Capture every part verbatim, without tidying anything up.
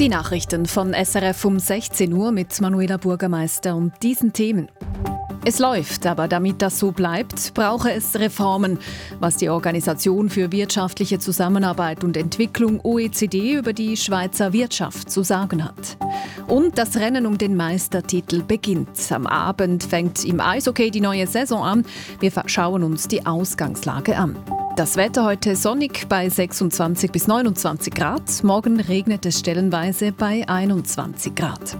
Die Nachrichten von S R F um sechzehn Uhr mit Manuela Bürgermeister und diesen Themen. Es läuft, aber damit das so bleibt, brauche es Reformen, was die Organisation für wirtschaftliche Zusammenarbeit und Entwicklung O E C D über die Schweizer Wirtschaft zu sagen hat. Und das Rennen um den Meistertitel beginnt. Am Abend fängt im Eishockey die neue Saison an. Wir schauen uns die Ausgangslage an. Das Wetter heute sonnig bei sechsundzwanzig bis neunundzwanzig Grad. Morgen regnet es stellenweise bei einundzwanzig Grad.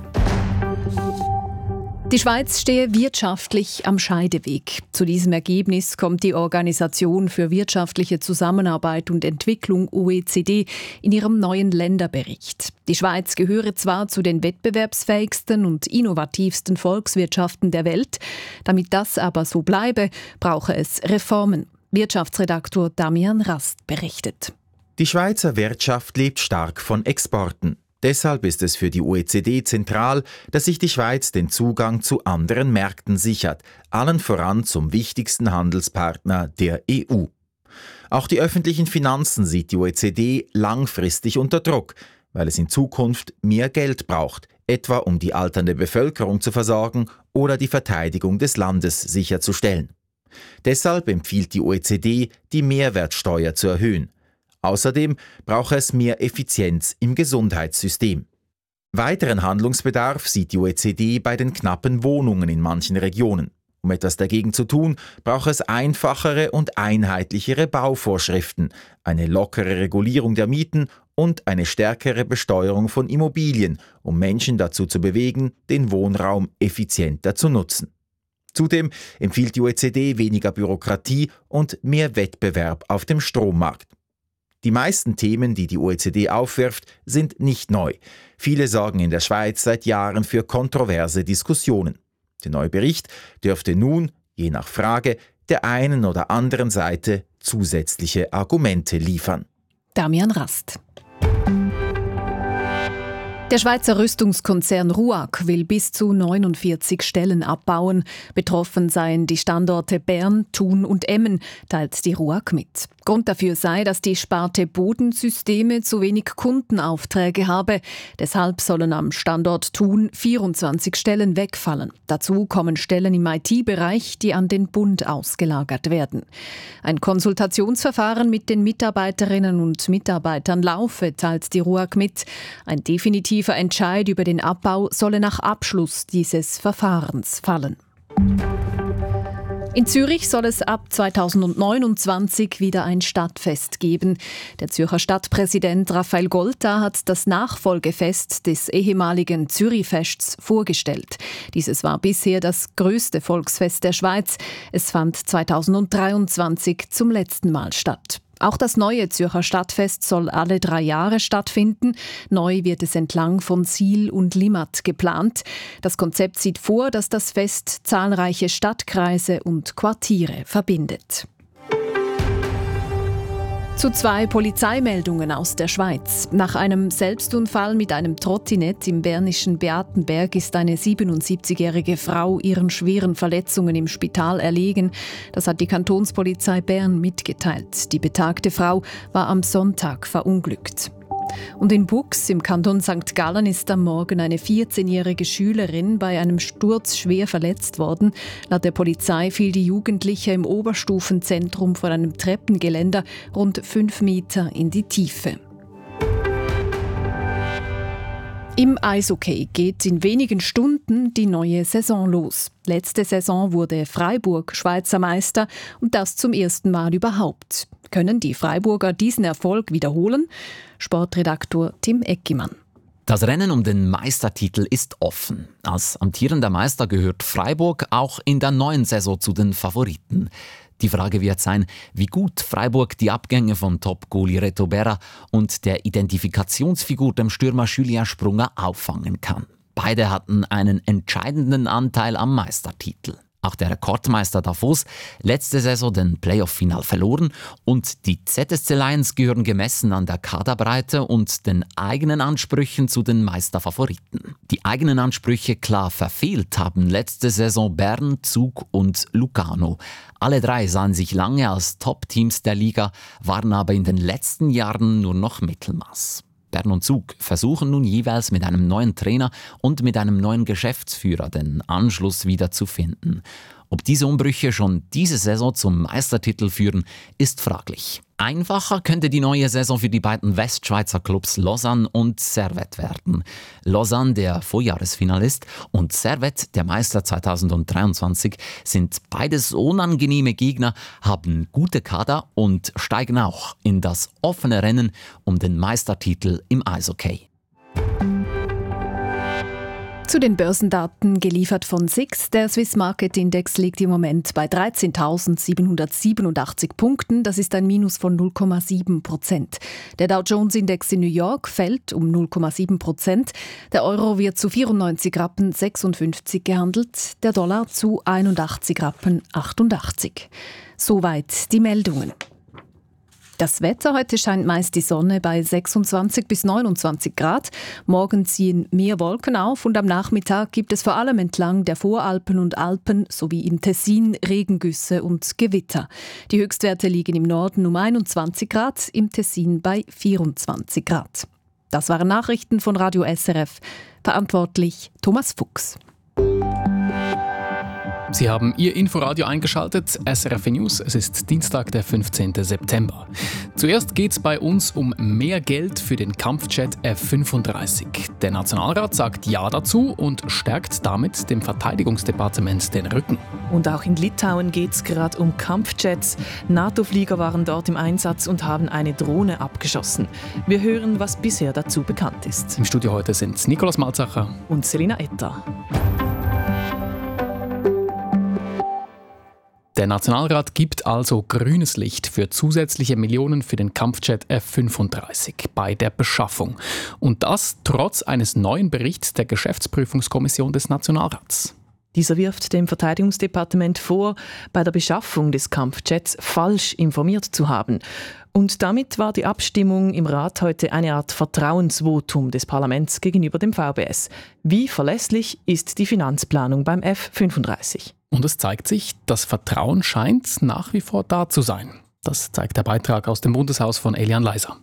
Die Schweiz stehe wirtschaftlich am Scheideweg. Zu diesem Ergebnis kommt die Organisation für wirtschaftliche Zusammenarbeit und Entwicklung O E C D in ihrem neuen Länderbericht. Die Schweiz gehöre zwar zu den wettbewerbsfähigsten und innovativsten Volkswirtschaften der Welt. Damit das aber so bleibe, brauche es Reformen. Wirtschaftsredaktor Damian Rast berichtet. Die Schweizer Wirtschaft lebt stark von Exporten. Deshalb ist es für die O E C D zentral, dass sich die Schweiz den Zugang zu anderen Märkten sichert, allen voran zum wichtigsten Handelspartner der E U. Auch die öffentlichen Finanzen sieht die O E C D langfristig unter Druck, weil es in Zukunft mehr Geld braucht, etwa um die alternde Bevölkerung zu versorgen oder die Verteidigung des Landes sicherzustellen. Deshalb empfiehlt die O E C D, die Mehrwertsteuer zu erhöhen. Außerdem brauche es mehr Effizienz im Gesundheitssystem. Weiteren Handlungsbedarf sieht die O E C D bei den knappen Wohnungen in manchen Regionen. Um etwas dagegen zu tun, braucht es einfachere und einheitlichere Bauvorschriften, eine lockere Regulierung der Mieten und eine stärkere Besteuerung von Immobilien, um Menschen dazu zu bewegen, den Wohnraum effizienter zu nutzen. Zudem empfiehlt die O E C D weniger Bürokratie und mehr Wettbewerb auf dem Strommarkt. Die meisten Themen, die die O E C D aufwirft, sind nicht neu. Viele sorgen in der Schweiz seit Jahren für kontroverse Diskussionen. Der neue Bericht dürfte nun, je nach Frage, der einen oder anderen Seite zusätzliche Argumente liefern. Damian Rast. Der Schweizer Rüstungskonzern RUAG will bis zu neunundvierzig Stellen abbauen. Betroffen seien die Standorte Bern, Thun und Emmen, teilt die RUAG mit. Grund dafür sei, dass die Sparte Bodensysteme zu wenig Kundenaufträge habe. Deshalb sollen am Standort Thun vierundzwanzig Stellen wegfallen. Dazu kommen Stellen im I T-Bereich, die an den Bund ausgelagert werden. Ein Konsultationsverfahren mit den Mitarbeiterinnen und Mitarbeitern laufe, teilt die RUAG mit. Ein definitiver Entscheid über den Abbau solle nach Abschluss dieses Verfahrens fallen. In Zürich soll es ab zweitausendneunundzwanzig wieder ein Stadtfest geben. Der Zürcher Stadtpräsident Raphael Golta hat das Nachfolgefest des ehemaligen Zürichfests vorgestellt. Dieses war bisher das größte Volksfest der Schweiz. Es fand zweitausenddreiundzwanzig zum letzten Mal statt. Auch das neue Zürcher Stadtfest soll alle drei Jahre stattfinden. Neu wird es entlang von Siel und Limmat geplant. Das Konzept sieht vor, dass das Fest zahlreiche Stadtkreise und Quartiere verbindet. Zu zwei Polizeimeldungen aus der Schweiz. Nach einem Selbstunfall mit einem Trottinett im bernischen Beatenberg ist eine siebenundsiebzigjährige Frau ihren schweren Verletzungen im Spital erlegen. Das hat die Kantonspolizei Bern mitgeteilt. Die betagte Frau war am Sonntag verunglückt. Und in Bux im Kanton Sankt Gallen ist am Morgen eine vierzehnjährige Schülerin bei einem Sturz schwer verletzt worden. Laut der Polizei fiel die Jugendliche im Oberstufenzentrum von einem Treppengeländer rund fünf Meter in die Tiefe. Im Eishockey geht in wenigen Stunden die neue Saison los. Letzte Saison wurde Freiburg Schweizer Meister und das zum ersten Mal überhaupt. Können die Freiburger diesen Erfolg wiederholen? Sportredaktor Tim Eckimann. Das Rennen um den Meistertitel ist offen. Als amtierender Meister gehört Freiburg auch in der neuen Saison zu den Favoriten. Die Frage wird sein, wie gut Freiburg die Abgänge von Top-Goalie Reto Berra und der Identifikationsfigur dem Stürmer Julien Sprunger auffangen kann. Beide hatten einen entscheidenden Anteil am Meistertitel. Auch der Rekordmeister Davos letzte Saison den Playoff-Final verloren und die Z S C Lions gehören gemessen an der Kaderbreite und den eigenen Ansprüchen zu den Meisterfavoriten. Die eigenen Ansprüche klar verfehlt haben letzte Saison Bern, Zug und Lugano. Alle drei sahen sich lange als Top-Teams der Liga, waren aber in den letzten Jahren nur noch Mittelmaß. Bern und Zug versuchen nun jeweils mit einem neuen Trainer und mit einem neuen Geschäftsführer den Anschluss wieder zu finden. Ob diese Umbrüche schon diese Saison zum Meistertitel führen, ist fraglich. Einfacher könnte die neue Saison für die beiden Westschweizer Clubs Lausanne und Servette werden. Lausanne, der Vorjahresfinalist, und Servette, der Meister zweitausenddreiundzwanzig, sind beides unangenehme Gegner, haben gute Kader und steigen auch in das offene Rennen um den Meistertitel im Eishockey. Zu den Börsendaten geliefert von S I X. Der Swiss Market Index liegt im Moment bei dreizehntausendsiebenhundertsiebenundachtzig Punkten. Das ist ein Minus von null Komma sieben Prozent. Der Dow Jones Index in New York fällt um null Komma sieben Prozent. Der Euro wird zu vierundneunzig Rappen sechsundfünfzig gehandelt, der Dollar zu einundachtzig Rappen achtundachtzig. Soweit die Meldungen. Das Wetter: Heute scheint meist die Sonne bei sechsundzwanzig bis neunundzwanzig Grad. Morgen ziehen mehr Wolken auf und am Nachmittag gibt es vor allem entlang der Voralpen und Alpen sowie im Tessin Regengüsse und Gewitter. Die Höchstwerte liegen im Norden um einundzwanzig Grad, im Tessin bei vierundzwanzig Grad. Das waren Nachrichten von Radio S R F. Verantwortlich Thomas Fuchs. Sie haben Ihr Inforadio eingeschaltet, S R F News. Es ist Dienstag, der fünfzehnten September. Zuerst geht es bei uns um mehr Geld für den Kampfjet F fünfunddreißig. Der Nationalrat sagt Ja dazu und stärkt damit dem Verteidigungsdepartement den Rücken. Und auch in Litauen geht es gerade um Kampfjets. NATO-Flieger waren dort im Einsatz und haben eine Drohne abgeschossen. Wir hören, was bisher dazu bekannt ist. Im Studio heute sind Nikolaus Malzacher und Selina Etter. Der Nationalrat gibt also grünes Licht für zusätzliche Millionen für den Kampfjet F fünfunddreißig bei der Beschaffung. Und das trotz eines neuen Berichts der Geschäftsprüfungskommission des Nationalrats. Dieser wirft dem Verteidigungsdepartement vor, bei der Beschaffung des Kampfjets falsch informiert zu haben. Und damit war die Abstimmung im Rat heute eine Art Vertrauensvotum des Parlaments gegenüber dem V B S. Wie verlässlich ist die Finanzplanung beim F fünfunddreißig? Und es zeigt sich, das Vertrauen scheint nach wie vor da zu sein. Das zeigt der Beitrag aus dem Bundeshaus von Elian Leiser.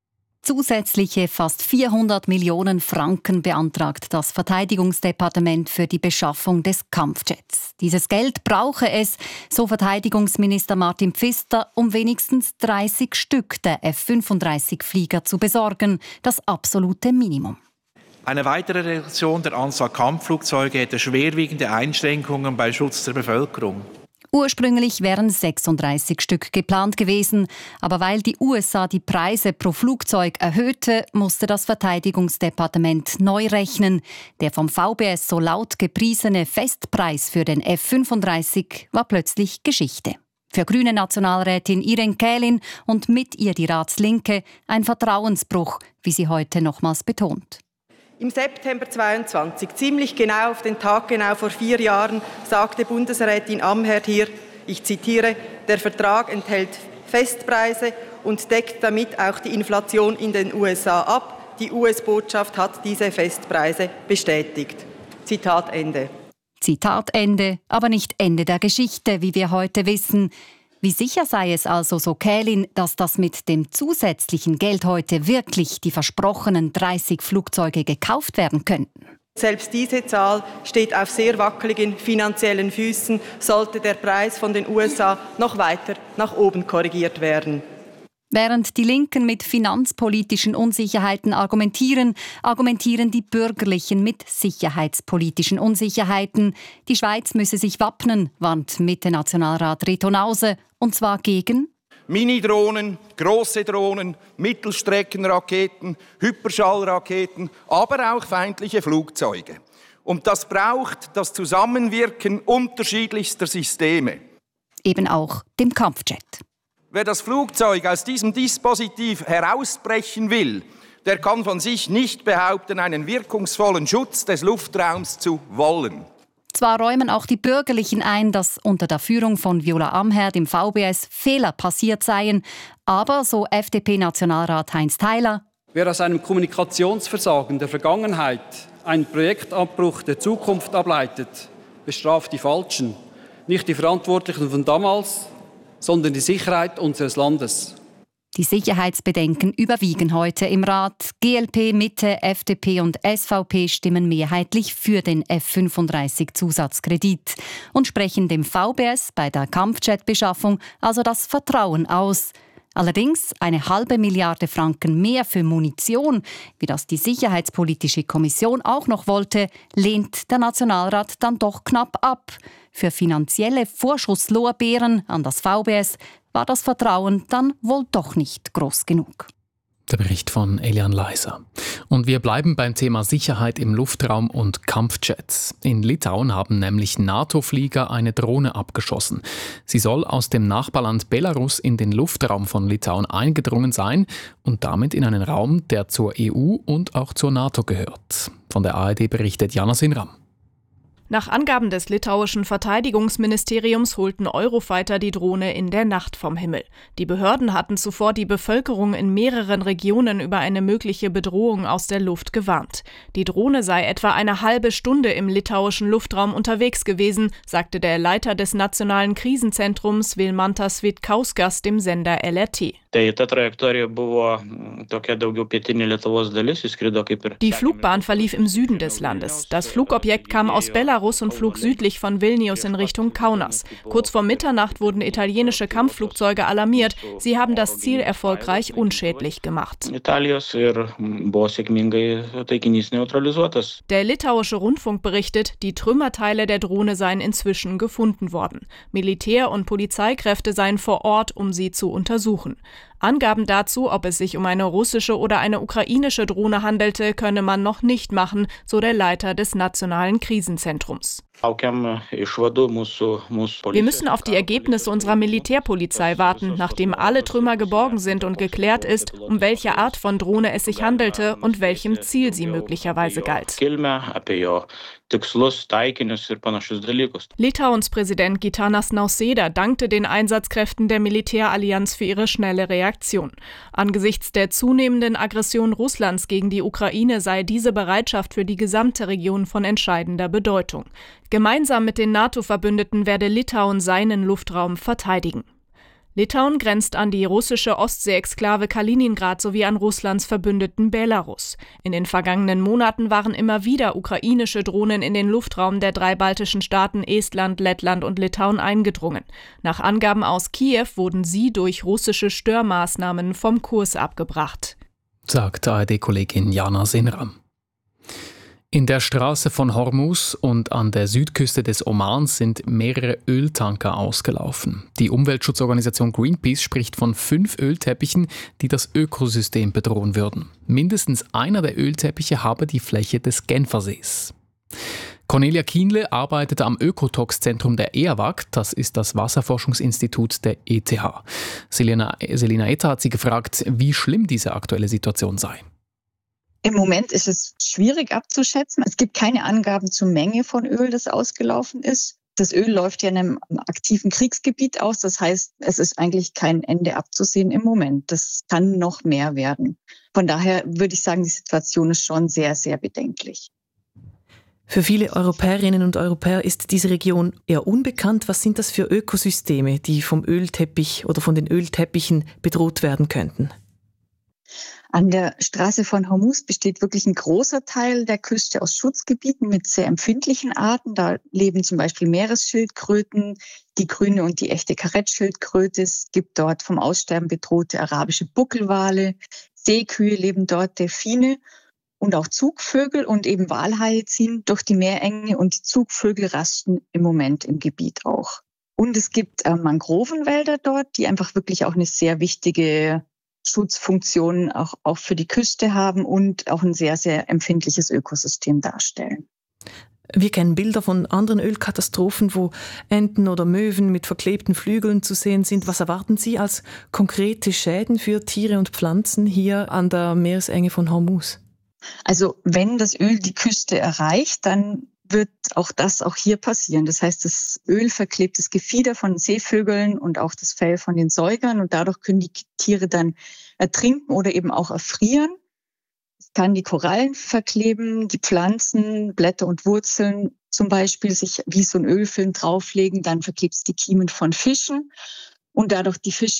Zusätzliche fast vierhundert Millionen Franken beantragt das Verteidigungsdepartement für die Beschaffung des Kampfjets. Dieses Geld brauche es, so Verteidigungsminister Martin Pfister, um wenigstens dreißig Stück der F fünfunddreißig Flieger zu besorgen, das absolute Minimum. Eine weitere Reduktion der Anzahl Kampfflugzeuge hätte schwerwiegende Einschränkungen beim Schutz der Bevölkerung. Ursprünglich wären sechsunddreißig Stück geplant gewesen, aber weil die U S A die Preise pro Flugzeug erhöhte, musste das Verteidigungsdepartement neu rechnen. Der vom V B S so laut gepriesene Festpreis für den F fünfunddreißig war plötzlich Geschichte. Für grüne Nationalrätin Irene Kählin und mit ihr die Ratslinke ein Vertrauensbruch, wie sie heute nochmals betont. Im September zweitausendzweiundzwanzig, ziemlich genau auf den Tag genau vor vier Jahren, sagte Bundesrätin Amherd hier, ich zitiere, der Vertrag enthält Festpreise und deckt damit auch die Inflation in den U S A ab. Die U S-Botschaft hat diese Festpreise bestätigt. Zitat Ende. Zitat Ende, aber nicht Ende der Geschichte, wie wir heute wissen. Wie sicher sei es also, so Kählin, dass das mit dem zusätzlichen Geld heute wirklich die versprochenen dreißig Flugzeuge gekauft werden könnten? Selbst diese Zahl steht auf sehr wackeligen finanziellen Füßen, sollte der Preis von den U S A noch weiter nach oben korrigiert werden. Während die Linken mit finanzpolitischen Unsicherheiten argumentieren, argumentieren die Bürgerlichen mit sicherheitspolitischen Unsicherheiten. Die Schweiz müsse sich wappnen, warnt Mitte-Nationalrat Reto Nause, und zwar gegen Mini-Drohnen, grosse Drohnen, Mittelstreckenraketen, Hyperschallraketen, aber auch feindliche Flugzeuge. Und das braucht das Zusammenwirken unterschiedlichster Systeme. Eben auch dem Kampfjet. Wer das Flugzeug aus diesem Dispositiv herausbrechen will, der kann von sich nicht behaupten, einen wirkungsvollen Schutz des Luftraums zu wollen. Zwar räumen auch die Bürgerlichen ein, dass unter der Führung von Viola Amherd im V B S Fehler passiert seien, aber, so F D P-Nationalrat Heinz Theiler, wer aus einem Kommunikationsversagen der Vergangenheit einen Projektabbruch der Zukunft ableitet, bestraft die Falschen, nicht die Verantwortlichen von damals, sondern die Sicherheit unseres Landes. Die Sicherheitsbedenken überwiegen heute im Rat. G L P, Mitte, F D P und S V P stimmen mehrheitlich für den F fünfunddreißig-Zusatzkredit und sprechen dem V B S bei der Kampfjet-Beschaffung also das Vertrauen aus. Allerdings eine halbe Milliarde Franken mehr für Munition, wie das die Sicherheitspolitische Kommission auch noch wollte, lehnt der Nationalrat dann doch knapp ab. Für finanzielle Vorschusslorbeeren an das V B S war das Vertrauen dann wohl doch nicht groß genug. Der Bericht von Elian Leiser. Und wir bleiben beim Thema Sicherheit im Luftraum und Kampfjets. In Litauen haben nämlich NATO-Flieger eine Drohne abgeschossen. Sie soll aus dem Nachbarland Belarus in den Luftraum von Litauen eingedrungen sein und damit in einen Raum, der zur E U und auch zur NATO gehört. Von der A R D berichtet Jana Sinram. Nach Angaben des litauischen Verteidigungsministeriums holten Eurofighter die Drohne in der Nacht vom Himmel. Die Behörden hatten zuvor die Bevölkerung in mehreren Regionen über eine mögliche Bedrohung aus der Luft gewarnt. Die Drohne sei etwa eine halbe Stunde im litauischen Luftraum unterwegs gewesen, sagte der Leiter des Nationalen Krisenzentrums Vilmantas Vitkauskas dem Sender L R T. Die Flugbahn verlief im Süden des Landes. Das Flugobjekt kam aus Belarus und flog südlich von Vilnius in Richtung Kaunas. Kurz vor Mitternacht wurden italienische Kampfflugzeuge alarmiert. Sie haben das Ziel erfolgreich unschädlich gemacht. Der litauische Rundfunk berichtet, die Trümmerteile der Drohne seien inzwischen gefunden worden. Militär- und Polizeikräfte seien vor Ort, um sie zu untersuchen. Angaben dazu, ob es sich um eine russische oder eine ukrainische Drohne handelte, könne man noch nicht machen, so der Leiter des Nationalen Krisenzentrums. Wir müssen auf die Ergebnisse unserer Militärpolizei warten, nachdem alle Trümmer geborgen sind und geklärt ist, um welche Art von Drohne es sich handelte und welchem Ziel sie möglicherweise galt. Litauens Präsident Gitanas Nausėda dankte den Einsatzkräften der Militärallianz für ihre schnelle Reaktion. Angesichts der zunehmenden Aggression Russlands gegen die Ukraine sei diese Bereitschaft für die gesamte Region von entscheidender Bedeutung. Gemeinsam mit den NATO-Verbündeten werde Litauen seinen Luftraum verteidigen. Litauen grenzt an die russische Ostsee-Exklave Kaliningrad sowie an Russlands Verbündeten Belarus. In den vergangenen Monaten waren immer wieder ukrainische Drohnen in den Luftraum der drei baltischen Staaten Estland, Lettland und Litauen eingedrungen. Nach Angaben aus Kiew wurden sie durch russische Störmaßnahmen vom Kurs abgebracht. Sagt A R D-Kollegin Jana Sinram. In der Straße von Hormuz und an der Südküste des Omans sind mehrere Öltanker ausgelaufen. Die Umweltschutzorganisation Greenpeace spricht von fünf Ölteppichen, die das Ökosystem bedrohen würden. Mindestens einer der Ölteppiche habe die Fläche des Genfersees. Cornelia Kienle arbeitet am Ökotox-Zentrum der E A W A G, das ist das Wasserforschungsinstitut der E T H. Selina, Selina Eta hat sie gefragt, wie schlimm diese aktuelle Situation sei. Im Moment ist es schwierig abzuschätzen. Es gibt keine Angaben zur Menge von Öl, das ausgelaufen ist. Das Öl läuft ja in einem aktiven Kriegsgebiet aus. Das heißt, es ist eigentlich kein Ende abzusehen im Moment. Das kann noch mehr werden. Von daher würde ich sagen, die Situation ist schon sehr, sehr bedenklich. Für viele Europäerinnen und Europäer ist diese Region eher unbekannt. Was sind das für Ökosysteme, die vom Ölteppich oder von den Ölteppichen bedroht werden könnten? An der Straße von Hormuz besteht wirklich ein großer Teil der Küste aus Schutzgebieten mit sehr empfindlichen Arten. Da leben zum Beispiel Meeresschildkröten, die grüne und die echte Karettschildkröte. Es gibt dort vom Aussterben bedrohte arabische Buckelwale. Seekühe leben dort, Delfine und auch Zugvögel und eben Walhaie ziehen durch die Meerenge und die Zugvögel rasten im Moment im Gebiet auch. Und es gibt äh, Mangrovenwälder dort, die einfach wirklich auch eine sehr wichtige Schutzfunktionen auch, auch für die Küste haben und auch ein sehr, sehr empfindliches Ökosystem darstellen. Wir kennen Bilder von anderen Ölkatastrophen, wo Enten oder Möwen mit verklebten Flügeln zu sehen sind. Was erwarten Sie als konkrete Schäden für Tiere und Pflanzen hier an der Meeresenge von Hormuz? Also wenn das Öl die Küste erreicht, dann wird auch das auch hier passieren. Das heißt, das Öl verklebt das Gefieder von Seevögeln und auch das Fell von den Säugern und dadurch können die Tiere dann ertrinken oder eben auch erfrieren. Es kann die Korallen verkleben, die Pflanzen, Blätter und Wurzeln zum Beispiel sich wie so ein Ölfilm drauflegen, dann verklebt es die Kiemen von Fischen und dadurch die Fische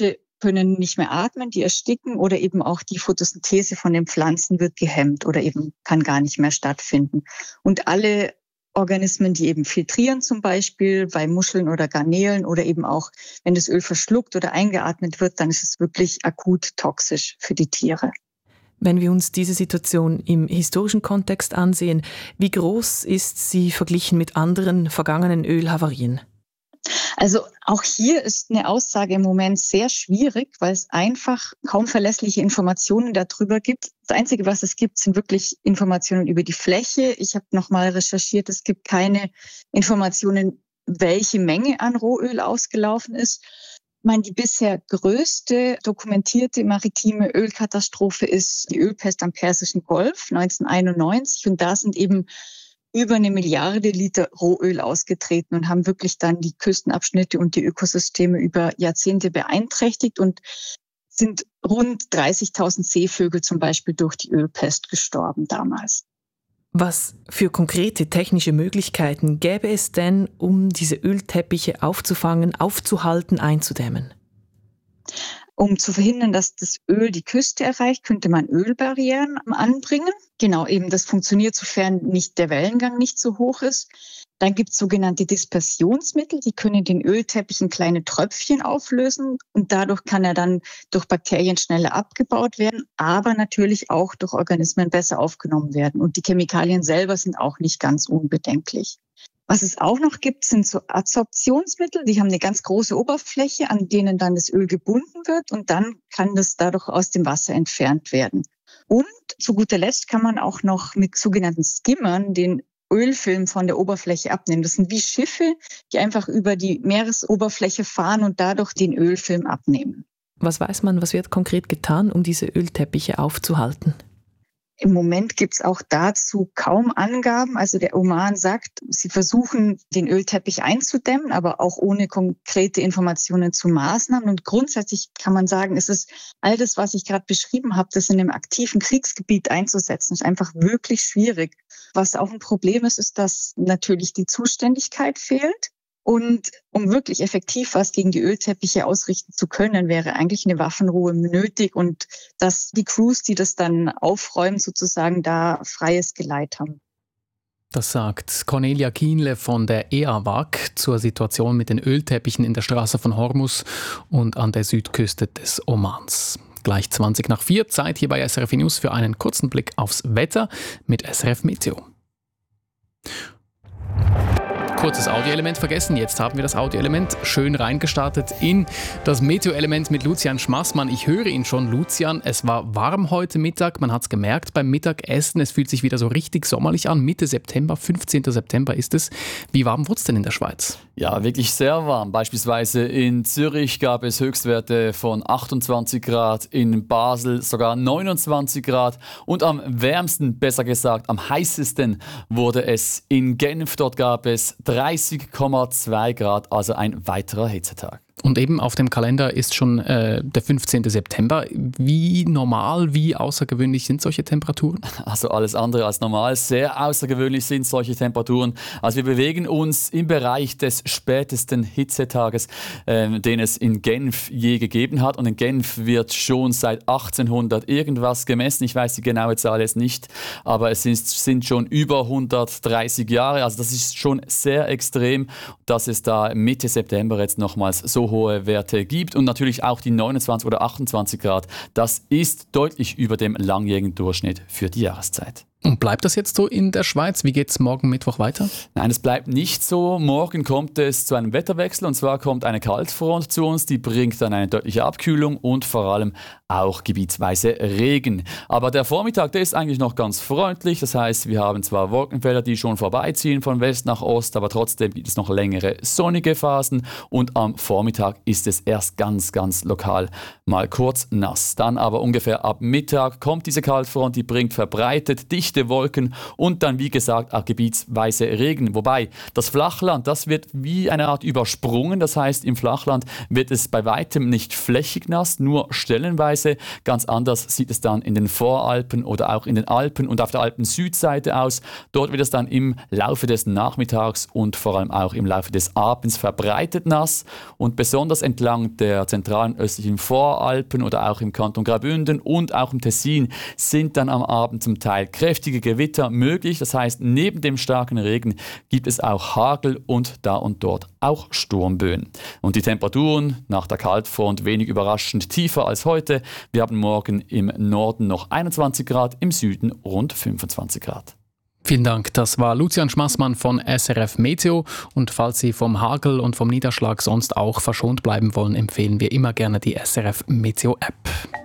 können nicht mehr atmen, die ersticken oder eben auch die Photosynthese von den Pflanzen wird gehemmt oder eben kann gar nicht mehr stattfinden. Und alle Organismen, die eben filtrieren zum Beispiel bei Muscheln oder Garnelen oder eben auch, wenn das Öl verschluckt oder eingeatmet wird, dann ist es wirklich akut toxisch für die Tiere. Wenn wir uns diese Situation im historischen Kontext ansehen, wie groß ist sie verglichen mit anderen vergangenen Ölhavarien? Also auch hier ist eine Aussage im Moment sehr schwierig, weil es einfach kaum verlässliche Informationen darüber gibt. Das Einzige, was es gibt, sind wirklich Informationen über die Fläche. Ich habe nochmal recherchiert, es gibt keine Informationen, welche Menge an Rohöl ausgelaufen ist. Ich meine, die bisher größte dokumentierte maritime Ölkatastrophe ist die Ölpest am Persischen Golf neunzehnhunderteinundneunzig. Und da sind eben über eine Milliarde Liter Rohöl ausgetreten und haben wirklich dann die Küstenabschnitte und die Ökosysteme über Jahrzehnte beeinträchtigt und sind rund dreißigtausend Seevögel zum Beispiel durch die Ölpest gestorben damals. Was für konkrete technische Möglichkeiten gäbe es denn, um diese Ölteppiche aufzufangen, aufzuhalten, einzudämmen? Um zu verhindern, dass das Öl die Küste erreicht, könnte man Ölbarrieren anbringen. Genau, eben das funktioniert, sofern nicht der Wellengang nicht so hoch ist. Dann gibt es sogenannte Dispersionsmittel, die können den Ölteppich in kleine Tröpfchen auflösen und dadurch kann er dann durch Bakterien schneller abgebaut werden, aber natürlich auch durch Organismen besser aufgenommen werden. Und die Chemikalien selber sind auch nicht ganz unbedenklich. Was es auch noch gibt, sind so Adsorptionsmittel. Die haben eine ganz große Oberfläche, an denen dann das Öl gebunden wird und dann kann das dadurch aus dem Wasser entfernt werden. Und zu guter Letzt kann man auch noch mit sogenannten Skimmern den Ölfilm von der Oberfläche abnehmen. Das sind wie Schiffe, die einfach über die Meeresoberfläche fahren und dadurch den Ölfilm abnehmen. Was weiß man, was wird konkret getan, um diese Ölteppiche aufzuhalten? Im Moment gibt es auch dazu kaum Angaben. Also der Oman sagt, sie versuchen, den Ölteppich einzudämmen, aber auch ohne konkrete Informationen zu Maßnahmen. Und grundsätzlich kann man sagen, es ist all das, was ich gerade beschrieben habe, das in einem aktiven Kriegsgebiet einzusetzen, ist einfach wirklich schwierig. Was auch ein Problem ist, ist, dass natürlich die Zuständigkeit fehlt. Und um wirklich effektiv was gegen die Ölteppiche ausrichten zu können, wäre eigentlich eine Waffenruhe nötig und dass die Crews, die das dann aufräumen, sozusagen da freies Geleit haben. Das sagt Cornelia Kienle von der E A W A C zur Situation mit den Ölteppichen in der Straße von Hormuz und an der Südküste des Omans. Gleich zwanzig nach vier, Zeit hier bei S R F News für einen kurzen Blick aufs Wetter mit S R F Meteo. Kurzes Audioelement vergessen. Jetzt haben wir das Audioelement schön reingestartet in das Meteo-Element mit Lucian Schmaßmann. Ich höre ihn schon, Lucian. Es war warm heute Mittag. Man hat es gemerkt beim Mittagessen. Es fühlt sich wieder so richtig sommerlich an. Mitte September, fünfzehnten September ist es. Wie warm wurde es denn in der Schweiz? Ja, wirklich sehr warm. Beispielsweise in Zürich gab es Höchstwerte von achtundzwanzig Grad, in Basel sogar neunundzwanzig Grad und am wärmsten, besser gesagt, am heißesten wurde es in Genf. Dort gab es dreißig Komma zwei Grad, also ein weiterer Hitzetag. Und eben auf dem Kalender ist schon äh, der fünfzehnten September. Wie normal, wie außergewöhnlich sind solche Temperaturen? Also alles andere als normal. Sehr außergewöhnlich sind solche Temperaturen. Also wir bewegen uns im Bereich des spätesten Hitzetages, äh, den es in Genf je gegeben hat. Und in Genf wird schon seit achtzehnhundert irgendwas gemessen. Ich weiß die genaue Zahl jetzt nicht, aber es sind, sind schon über hundertdreißig Jahre. Also das ist schon sehr extrem, dass es da Mitte September jetzt nochmals so hohe Werte gibt und natürlich auch die neunundzwanzig oder achtundzwanzig Grad. Das ist deutlich über dem langjährigen Durchschnitt für die Jahreszeit. Und bleibt das jetzt so in der Schweiz? Wie geht es morgen Mittwoch weiter? Nein, es bleibt nicht so. Morgen kommt es zu einem Wetterwechsel und zwar kommt eine Kaltfront zu uns, die bringt dann eine deutliche Abkühlung und vor allem auch gebietsweise Regen. Aber der Vormittag, der ist eigentlich noch ganz freundlich. Das heißt, wir haben zwar Wolkenfelder, die schon vorbeiziehen von West nach Ost, aber trotzdem gibt es noch längere sonnige Phasen und am Vormittag ist es erst ganz, ganz lokal mal kurz nass. Dann aber ungefähr ab Mittag kommt diese Kaltfront, die bringt verbreitet dicht dichte Wolken und dann, wie gesagt, auch gebietsweise Regen. Wobei das Flachland, das wird wie eine Art übersprungen. Das heißt, im Flachland wird es bei weitem nicht flächig nass, nur stellenweise. Ganz anders sieht es dann in den Voralpen oder auch in den Alpen und auf der Alpen-Südseite aus. Dort wird es dann im Laufe des Nachmittags und vor allem auch im Laufe des Abends verbreitet nass. Und besonders entlang der zentralen östlichen Voralpen oder auch im Kanton Graubünden und auch im Tessin sind dann am Abend zum Teil kräftige Gewitter möglich. Das heißt, neben dem starken Regen gibt es auch Hagel und da und dort auch Sturmböen. Und die Temperaturen nach der Kaltfront wenig überraschend tiefer als heute. Wir haben morgen im Norden noch einundzwanzig Grad, im Süden rund fünfundzwanzig Grad. Vielen Dank. Das war Lucian Schmassmann von S R F Meteo. Und falls Sie vom Hagel und vom Niederschlag sonst auch verschont bleiben wollen, empfehlen wir immer gerne die S R F Meteo App.